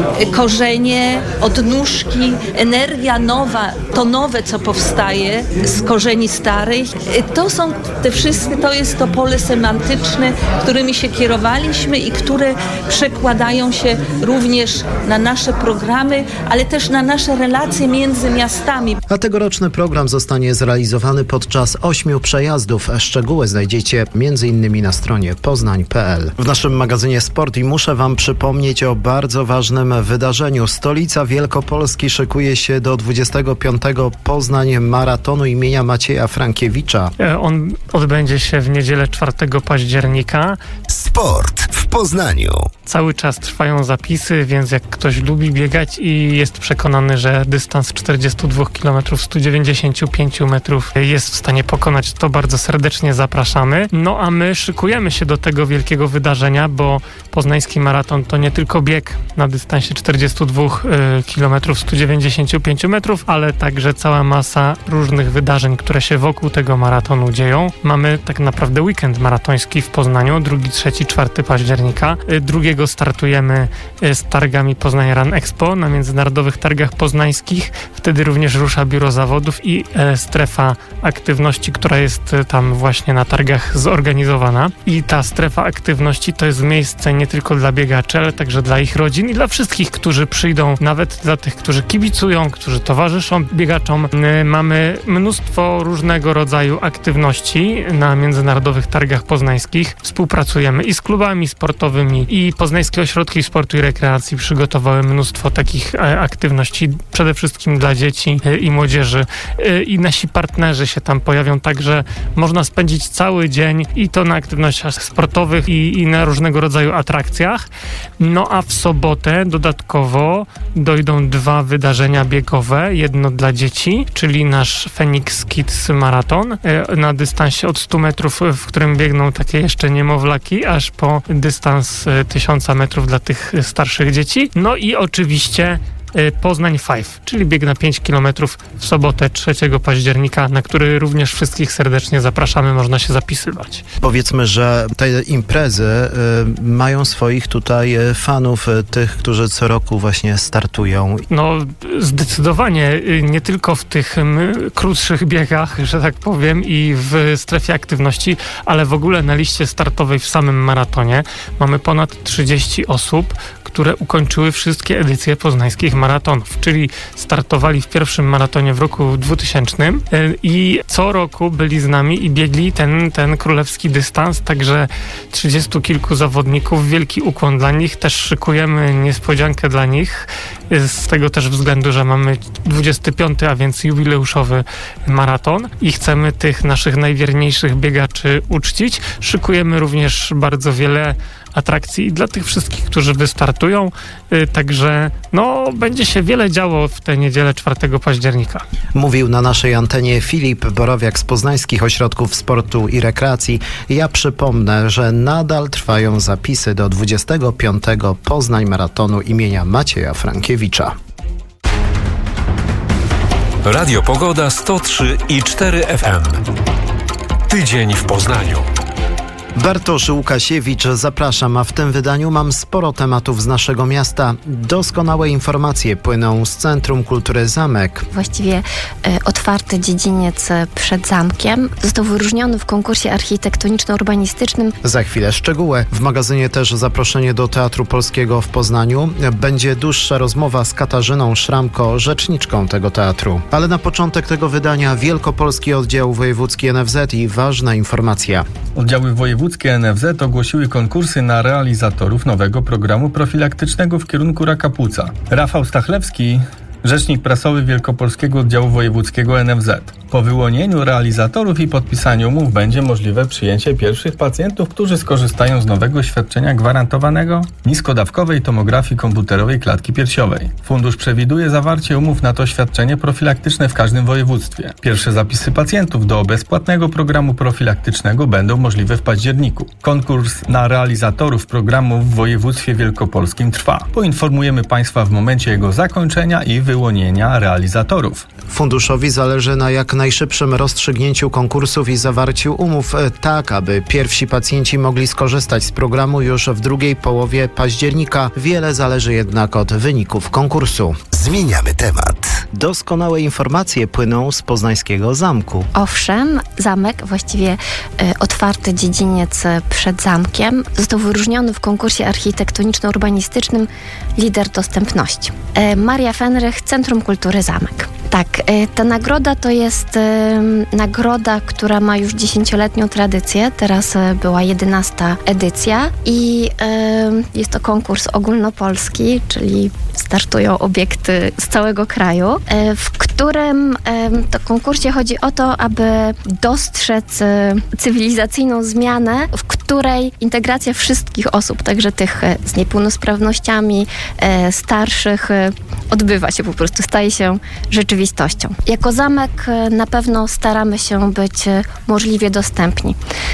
korzenie, odnóżki, energia nowa, to nowe, co powstaje z korzeni starych. To są te wszystkie, to jest to pole semantyczne, którymi się kierowaliśmy i które przekładają się również na nasze programy, ale też na nasze relacje między miastami. A tegoroczny program zostanie zrealizowany podczas ośmiu przejazdów. Szczegóły znajdziecie między innymi na stronie poznań kropka p l. W naszym magazynie Sport i muszę Wam przypomnieć o bardzo ważnym wydarzeniu. Stolica Wielkopolski szykuje się do dwudziestego piątego Poznań Maratonu imienia Macieja Frankiewicza. On odbędzie się w niedzielę czwartego października. Sport w Poznaniu. Cały czas trwają zapisy, więc jak ktoś lubi biegać i jest przekonany, że dystans czterdzieści dwa kilometry sto dziewięćdziesiąt pięć metrów jest w stanie pokonać, to bardzo serdecznie zapraszamy. No a my szykujemy się do tego wielkiego wydarzenia, bo poznański maraton to nie tylko bieg na dystansie czterdzieści dwa kilometry sto dziewięćdziesiąt pięć metrów, ale także cała masa różnych wydarzeń, które się wokół tego maratonu dzieją. Mamy tak naprawdę weekend maratoński w Poznaniu, drugi, trzeci, czwarty października. Drugiego startujemy z targami Poznań Run Expo na Międzynarodowych Targach Poznańskich. Wtedy również rusza biuro zawodów i e, strefa aktywności, która jest tam właśnie na targach zorganizowana. I ta strefa aktywności to jest miejsce nie tylko dla biegaczy, ale także dla ich rodzin i dla wszystkich, którzy przyjdą, nawet dla tych, którzy kibicują, którzy towarzyszą biegaczom. E, mamy mnóstwo różnego rodzaju aktywności na Międzynarodowych Targach Poznańskich. Współpracujemy i z klubami sportowymi, i Poznańskie Ośrodki Sportu i Rekreacji przygotowały mnóstwo takich e, aktywności, przede wszystkim dla dzieci e, i młodzieży. E, I nasi partnerzy się tam pojawią, także można spędzić cały dzień i to na aktywnościach sportowych i, i na różnego rodzaju atrakcjach. No a w sobotę dodatkowo dojdą dwa wydarzenia biegowe. Jedno dla dzieci, czyli nasz Phoenix Kids Maraton e, na dystansie od stu metrów, w którym biegną takie jeszcze niemowlaki, aż po dystans tysiąca metrów dla tych starszych dzieci. No i oczywiście Poznań Five, czyli bieg na pięć kilometrów w sobotę trzeciego października, na który również wszystkich serdecznie zapraszamy, można się zapisywać. Powiedzmy, że te imprezy y, mają swoich tutaj fanów, y, tych, którzy co roku właśnie startują. No zdecydowanie, y, nie tylko w tych m, krótszych biegach, że tak powiem, i w strefie aktywności, ale w ogóle na liście startowej w samym maratonie mamy ponad trzydzieści osób, które ukończyły wszystkie edycje poznańskich maratonów, czyli startowali w pierwszym maratonie w roku dwutysięcznym i co roku byli z nami i biegli ten, ten królewski dystans, także trzydziestu kilku zawodników, wielki ukłon dla nich, też szykujemy niespodziankę dla nich, z tego też względu, że mamy dwudziesty piąty, a więc jubileuszowy maraton i chcemy tych naszych najwierniejszych biegaczy uczcić. Szykujemy również bardzo wiele atrakcji dla tych wszystkich, którzy wystartują, yy, także no będzie się wiele działo w tę niedzielę czwartego października. Mówił na naszej antenie Filip Borowiak z Poznańskich Ośrodków Sportu i Rekreacji. Ja przypomnę, że nadal trwają zapisy do dwudziestego piątego Poznań Maratonu imienia Macieja Frankiewicza. Radio Pogoda sto trzy i cztery F M. Tydzień w Poznaniu. Bartosz Łukasiewicz, zapraszam, a w tym wydaniu mam sporo tematów z naszego miasta. Doskonałe informacje płyną z Centrum Kultury Zamek. Właściwie e, otwarty dziedziniec przed zamkiem został wyróżniony w konkursie architektoniczno-urbanistycznym. Za chwilę szczegóły. W magazynie też zaproszenie do Teatru Polskiego w Poznaniu. Będzie dłuższa rozmowa z Katarzyną Szramko, rzeczniczką tego teatru. Ale na początek tego wydania Wielkopolski Oddział Wojewódzki N F Z i ważna informacja. Oddziały wojewódzkie N F Z ogłosiły konkursy na realizatorów nowego programu profilaktycznego w kierunku raka płuca. Rafał Stachlewski rzecznik prasowy Wielkopolskiego Oddziału Wojewódzkiego N F Z. Po wyłonieniu realizatorów i podpisaniu umów będzie możliwe przyjęcie pierwszych pacjentów, którzy skorzystają z nowego świadczenia gwarantowanego niskodawkowej tomografii komputerowej klatki piersiowej. Fundusz przewiduje zawarcie umów na to świadczenie profilaktyczne w każdym województwie. Pierwsze zapisy pacjentów do bezpłatnego programu profilaktycznego będą możliwe w październiku. Konkurs na realizatorów programu w województwie wielkopolskim trwa. Poinformujemy Państwa w momencie jego zakończenia i wyłonienia realizatorów. Funduszowi zależy na jak najszybszym rozstrzygnięciu konkursów i zawarciu umów, tak aby pierwsi pacjenci mogli skorzystać z programu już w drugiej połowie października. Wiele zależy jednak od wyników konkursu. Zmieniamy temat. Doskonałe informacje płyną z poznańskiego zamku. Owszem, zamek, właściwie y, otwarty dziedziniec przed zamkiem, został wyróżniony w konkursie architektoniczno-urbanistycznym Lider Dostępności. Y, Maria Fenrych, Centrum Kultury Zamek. Tak, y, ta nagroda to jest y, nagroda, która ma już dziesięcioletnią tradycję. Teraz y, była jedenasta edycja i y, jest to konkurs ogólnopolski, czyli startują obiekty z całego kraju, y, w którym y, to konkursie chodzi o to, aby dostrzec y, cywilizacyjną zmianę, w której integracja wszystkich osób, także tych y, z niepełnosprawnościami, y, starszych, y, odbywa się po prostu, staje się rzeczywistością. Jako zamek na pewno staramy się być możliwie dostępni.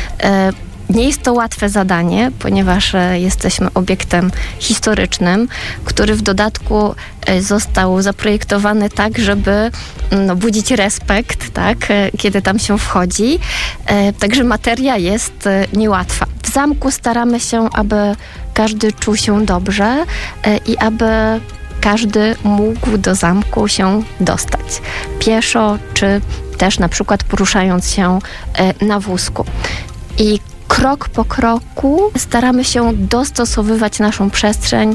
Nie jest to łatwe zadanie, ponieważ jesteśmy obiektem historycznym, który w dodatku został zaprojektowany tak, żeby no, budzić respekt, tak, kiedy tam się wchodzi. Także materia jest niełatwa. W zamku staramy się, aby każdy czuł się dobrze i aby każdy mógł do zamku się dostać pieszo, czy też na przykład poruszając się na wózku. I krok po kroku staramy się dostosowywać naszą przestrzeń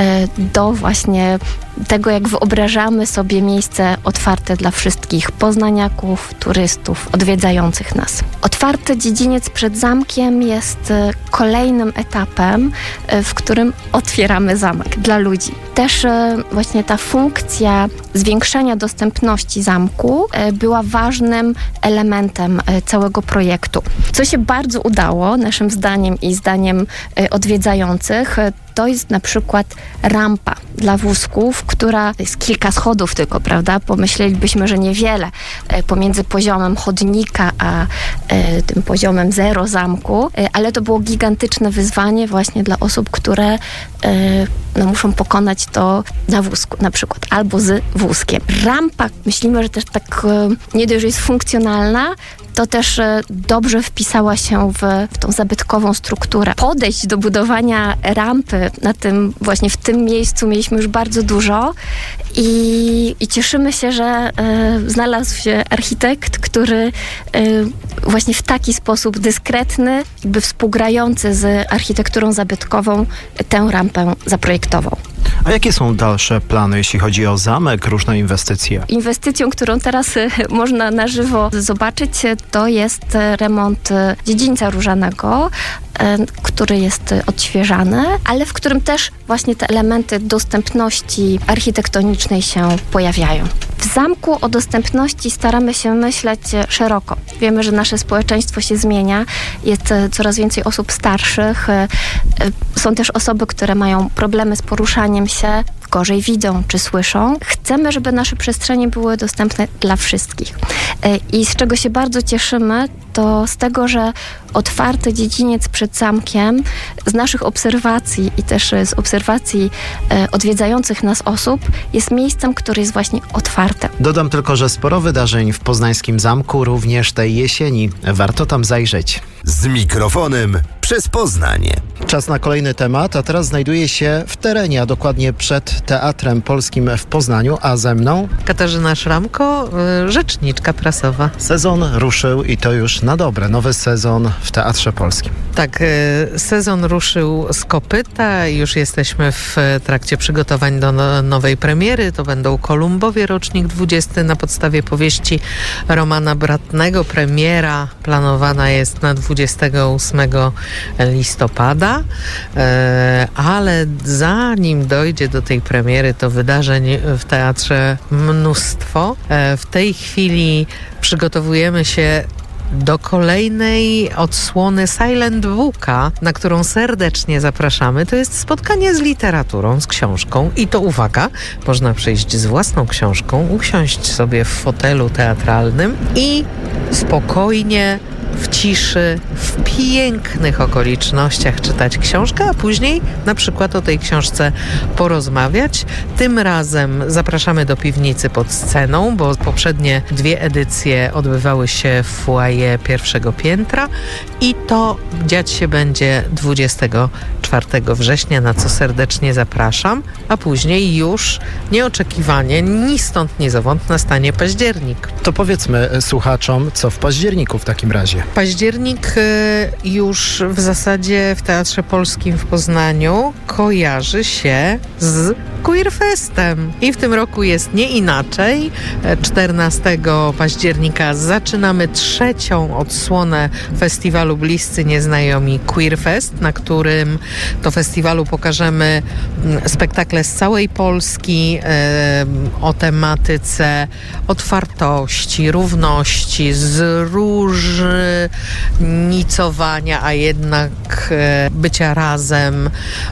do właśnie tego, jak wyobrażamy sobie miejsce otwarte dla wszystkich poznaniaków, turystów, odwiedzających nas. Otwarty dziedziniec przed zamkiem jest kolejnym etapem, w którym otwieramy zamek dla ludzi. Też właśnie ta funkcja zwiększenia dostępności zamku była ważnym elementem całego projektu. Co się bardzo udało, naszym zdaniem i zdaniem odwiedzających, to jest na przykład rampa dla wózków, która jest kilka schodów tylko, prawda? Pomyślelibyśmy, że niewiele pomiędzy poziomem chodnika a e, tym poziomem zero zamku, e, ale to było gigantyczne wyzwanie właśnie dla osób, które e, no, muszą pokonać to na wózku na przykład, albo z wózkiem. Rampa, myślimy, że też tak e, nie dość, że jest funkcjonalna, to też dobrze wpisała się w, w tą zabytkową strukturę. Podejść do budowania rampy na tym, właśnie w tym miejscu mieliśmy już bardzo dużo i, i cieszymy się, że y, znalazł się architekt, który y, właśnie w taki sposób dyskretny, jakby współgrający z architekturą zabytkową tę rampę zaprojektował. A jakie są dalsze plany, jeśli chodzi o zamek, różne inwestycje? Inwestycją, którą teraz można na żywo zobaczyć, to jest remont dziedzińca różanego, który jest odświeżany, ale w którym też właśnie te elementy dostępności architektonicznej się pojawiają. W zamku o dostępności staramy się myśleć szeroko. Wiemy, że nasze społeczeństwo się zmienia, jest coraz więcej osób starszych, są też osoby, które mają problemy z poruszaniem się, gorzej widzą czy słyszą. Chcemy, żeby nasze przestrzenie były dostępne dla wszystkich. I z czego się bardzo cieszymy, to z tego, że otwarty dziedziniec przed zamkiem, z naszych obserwacji i też z obserwacji odwiedzających nas osób, jest miejscem, które jest właśnie otwarte. Dodam tylko, że sporo wydarzeń w poznańskim zamku, również tej jesieni. Warto tam zajrzeć. Z mikrofonem przez Poznań. Czas na kolejny temat, a teraz znajduję się w terenie, a dokładnie przed Teatrem Polskim w Poznaniu, a ze mną Katarzyna Szramko, rzeczniczka prasowa. Sezon ruszył i to już na dobre. Nowy sezon w Teatrze Polskim. Tak, sezon ruszył z kopyta. Już jesteśmy w trakcie przygotowań do no, nowej premiery. To będą Kolumbowie, rocznik dwudziesty na podstawie powieści Romana Bratnego. Premiera planowana jest na dwudziestego ósmego listopada, ale zanim dojdzie do tej premiery, to wydarzeń w teatrze mnóstwo. W tej chwili przygotowujemy się do kolejnej odsłony Silent Booka, na którą serdecznie zapraszamy. To jest spotkanie z literaturą, z książką i to uwaga, można przyjść z własną książką, usiąść sobie w fotelu teatralnym i spokojnie, w ciszy, w pięknych okolicznościach czytać książkę, a później na przykład o tej książce porozmawiać. Tym razem zapraszamy do piwnicy pod sceną, bo poprzednie dwie edycje odbywały się w foyer pierwszego piętra i to dziać się będzie dwudziestego czwartego września, na co serdecznie zapraszam, a później już nieoczekiwanie, ni stąd, ni zowąd nastanie październik. To powiedzmy słuchaczom, co w październiku w takim razie. Październik już w zasadzie w Teatrze Polskim w Poznaniu kojarzy się z Queerfestem. I w tym roku jest nie inaczej. czternastego października zaczynamy trzecią odsłonę festiwalu Bliscy Nieznajomi Queerfest, na którym to festiwalu pokażemy spektakle z całej Polski e, o tematyce otwartości, równości, zróżnicowania, a jednak e, bycia razem.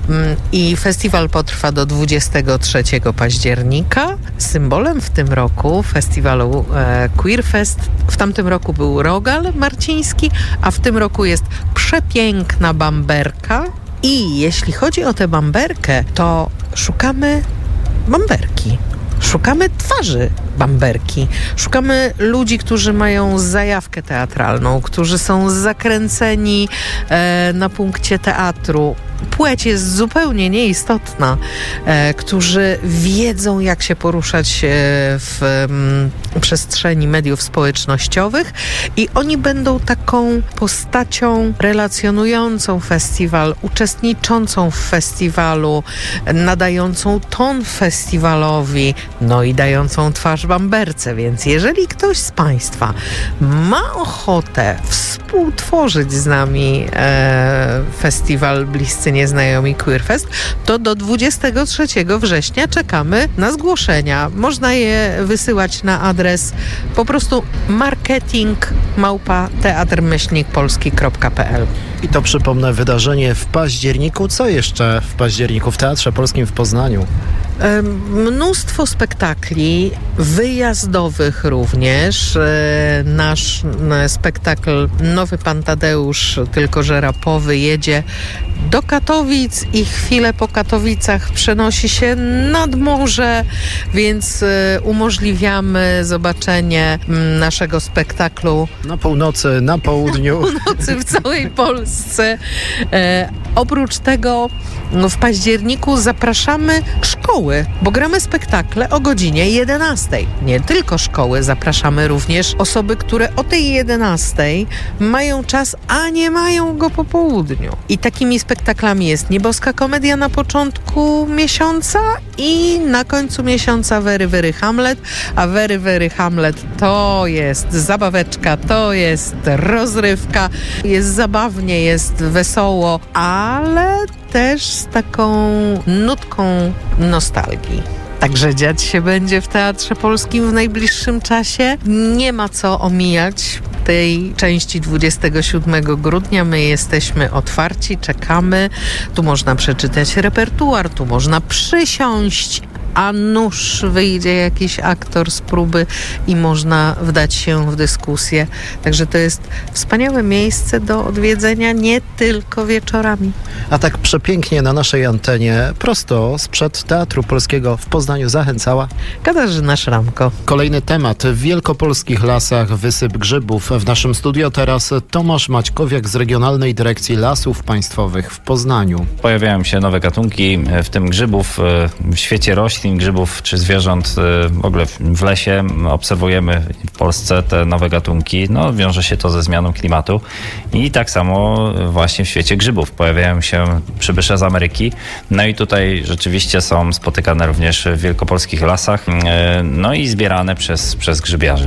I festiwal potrwa do dwudziestego trzeciego października. Symbolem w tym roku festiwalu e, Queerfest w tamtym roku był Rogal Marciński, a w tym roku jest przepiękna bamberka. I jeśli chodzi o tę bamberkę, to szukamy bamberki. Szukamy twarzy bamberki. Szukamy ludzi, którzy mają zajawkę teatralną, którzy są zakręceni e, na punkcie teatru. Płeć jest zupełnie nieistotna, e, którzy wiedzą, jak się poruszać e, w m, przestrzeni mediów społecznościowych i oni będą taką postacią relacjonującą festiwal, uczestniczącą w festiwalu, nadającą ton festiwalowi, no i dającą twarz bamberce. Więc jeżeli ktoś z Państwa ma ochotę współtworzyć z nami e, festiwal Bliscy Nieznajomi Queerfest, to do dwudziestego trzeciego września czekamy na zgłoszenia. Można je wysyłać na adres po prostu marketing małpa teatr myślnik polski kropka p l. I to przypomnę wydarzenie w październiku. Co jeszcze w październiku w Teatrze Polskim w Poznaniu? Mnóstwo spektakli wyjazdowych również. Nasz spektakl Nowy Pan Tadeusz, tylko że rapowy, jedzie do Katowic i chwilę po Katowicach przenosi się nad morze, więc umożliwiamy zobaczenie naszego spektaklu na północy, na południu. Na północy w całej Polsce. E, oprócz tego no, w październiku zapraszamy szkoły, bo gramy spektakle o godzinie jedenastej. Nie tylko szkoły, zapraszamy również osoby, które o tej jedenastej mają czas, a nie mają go po południu. I takimi spektaklami jest Nieboska Komedia na początku miesiąca i na końcu miesiąca Very Very Hamlet, a Very Very Hamlet to jest zabaweczka, to jest rozrywka, jest zabawnie, jest wesoło, ale też z taką nutką nostalgii. Także dziać się będzie w Teatrze Polskim w najbliższym czasie. Nie ma co omijać tej części dwudziestego siódmego grudnia. My jesteśmy otwarci, czekamy. Tu można przeczytać repertuar, tu można przysiąść, a nuż wyjdzie jakiś aktor z próby i można wdać się w dyskusję. Także to jest wspaniałe miejsce do odwiedzenia nie tylko wieczorami. A tak przepięknie na naszej antenie, prosto sprzed Teatru Polskiego w Poznaniu zachęcała Katarzyna Szramko. Kolejny temat. W wielkopolskich lasach wysyp grzybów. W naszym studio teraz Tomasz Maćkowiak z Regionalnej Dyrekcji Lasów Państwowych w Poznaniu. Pojawiają się nowe gatunki, w tym grzybów w świecie roślin, grzybów czy zwierząt w ogóle w lesie. Obserwujemy w Polsce te nowe gatunki. No, wiąże się to ze zmianą klimatu i tak samo właśnie w świecie grzybów. Pojawiają się przybysze z Ameryki. No i tutaj rzeczywiście są spotykane również w wielkopolskich lasach, no i zbierane przez, przez grzybiarzy.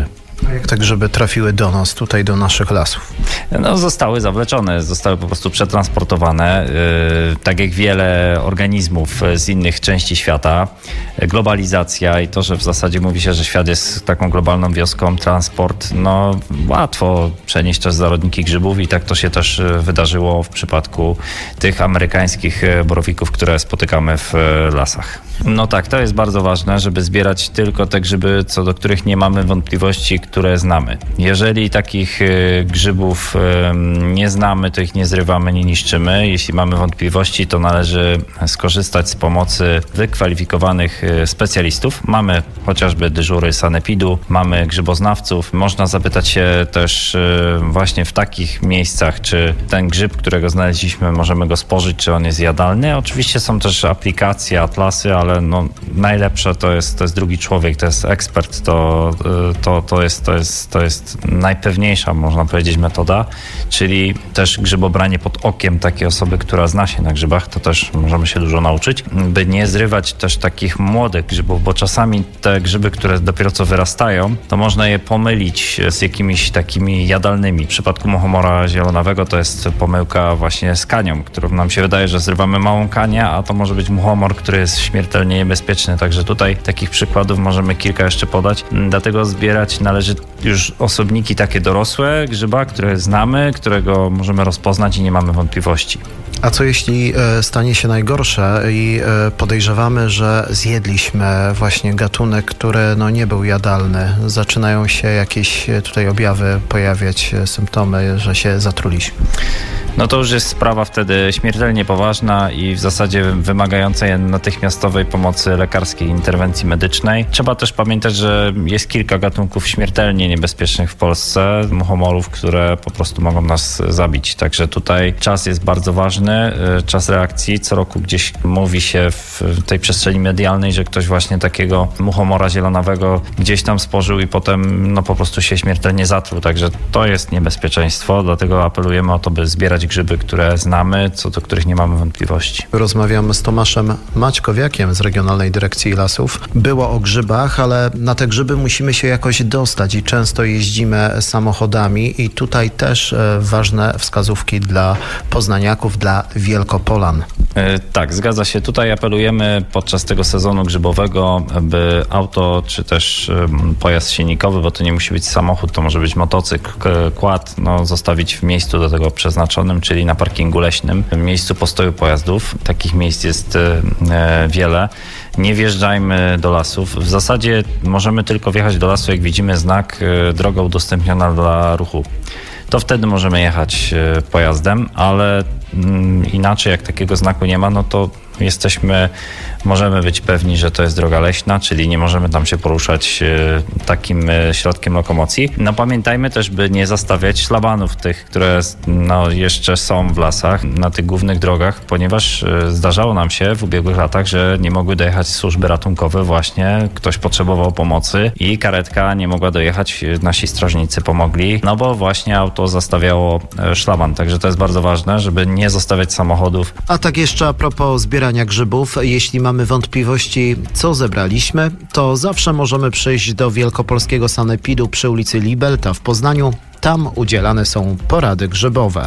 A jak te grzyby trafiły do nas, tutaj do naszych lasów? No, zostały zawleczone, zostały po prostu przetransportowane, yy, tak jak wiele organizmów z innych części świata. Globalizacja i to, że w zasadzie mówi się, że świat jest taką globalną wioską, transport, no łatwo przenieść też zarodniki grzybów i tak to się też wydarzyło w przypadku tych amerykańskich borowików, które spotykamy w lasach. No tak, to jest bardzo ważne, żeby zbierać tylko te grzyby, co do których nie mamy wątpliwości, które znamy. Jeżeli takich grzybów nie znamy, to ich nie zrywamy, nie niszczymy. Jeśli mamy wątpliwości, to należy skorzystać z pomocy wykwalifikowanych specjalistów. Mamy chociażby dyżury sanepidu, mamy grzyboznawców. Można zapytać się też właśnie w takich miejscach, czy ten grzyb, którego znaleźliśmy, możemy go spożyć, czy on jest jadalny. Oczywiście są też aplikacje, atlasy, ale no, najlepsze to jest, to jest drugi człowiek, to jest ekspert, to, to, to, jest, to, jest, to jest najpewniejsza, można powiedzieć, metoda, czyli też grzybobranie pod okiem takiej osoby, która zna się na grzybach, to też możemy się dużo nauczyć, by nie zrywać też takich młodych grzybów, bo czasami te grzyby, które dopiero co wyrastają, to można je pomylić z jakimiś takimi jadalnymi. W przypadku muchomora zielonawego to jest pomyłka właśnie z kanią, którą nam się wydaje, że zrywamy małą kanię, a to może być muchomor, który jest śmiertelnie niebezpieczny. Także tutaj takich przykładów możemy kilka jeszcze podać. Dlatego zbierać należy już osobniki takie dorosłe grzyba, które znamy, którego możemy rozpoznać i nie mamy wątpliwości. A co jeśli stanie się najgorsze i podejrzewamy, że zjedliśmy właśnie gatunek, który no nie był jadalny? Zaczynają się jakieś tutaj objawy pojawiać, symptomy, że się zatruliśmy. No to już jest sprawa wtedy śmiertelnie poważna i w zasadzie wymagająca natychmiastowej pomocy lekarskiej, interwencji medycznej. Trzeba też pamiętać, że jest kilka gatunków śmiertelnie niebezpiecznych w Polsce, muchomorów, które po prostu mogą nas zabić. Także tutaj czas jest bardzo ważny, czas reakcji. Co roku gdzieś mówi się w tej przestrzeni medialnej, że ktoś właśnie takiego muchomora zielonawego gdzieś tam spożył i potem no po prostu się śmiertelnie zatruł. Także to jest niebezpieczeństwo, dlatego apelujemy o to, by zbierać grzyby, które znamy, co do których nie mamy wątpliwości. Rozmawiamy z Tomaszem Maćkowiakiem z Regionalnej Dyrekcji Lasów. Było o grzybach, ale na te grzyby musimy się jakoś dostać i często jeździmy samochodami i tutaj też e, ważne wskazówki dla poznaniaków, dla Wielkopolan. E, tak, zgadza się. Tutaj apelujemy podczas tego sezonu grzybowego, by auto czy też e, pojazd silnikowy, bo to nie musi być samochód, to może być motocykl, quad, no, zostawić w miejscu do tego przeznaczonym, czyli na parkingu leśnym, w miejscu postoju pojazdów. Takich miejsc jest e, wiele. Nie wjeżdżajmy do lasów. W zasadzie możemy tylko wjechać do lasu, jak widzimy znak e, droga udostępniona dla ruchu. To wtedy możemy jechać e, pojazdem, ale mm, inaczej jak takiego znaku nie ma, no to jesteśmy, możemy być pewni, że to jest droga leśna, czyli nie możemy tam się poruszać e, takim e, środkiem lokomocji. No pamiętajmy też, by nie zastawiać szlabanów tych, które no, jeszcze są w lasach, na tych głównych drogach, ponieważ e, zdarzało nam się w ubiegłych latach, że nie mogły dojechać służby ratunkowe właśnie, ktoś potrzebował pomocy i karetka nie mogła dojechać, nasi strażnicy pomogli, no bo właśnie auto zastawiało e, szlaban, także to jest bardzo ważne, żeby nie zostawiać samochodów. A tak jeszcze a propos zbierania grzybów, jeśli mamy wątpliwości, co zebraliśmy, to zawsze możemy przyjść do Wielkopolskiego Sanepidu przy ulicy Libelta w Poznaniu. Tam udzielane są porady grzybowe.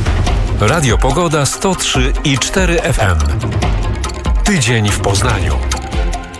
Radio Pogoda sto trzy i cztery F M. Tydzień w Poznaniu.